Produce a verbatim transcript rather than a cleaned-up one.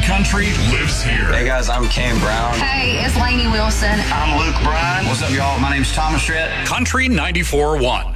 country lives here. Hey guys, I'm Cam Brown. Hey, it's Lainey Wilson. I'm Luke Bryan. What's up, y'all? My name's Thomas Rhett. Country ninety-four point one.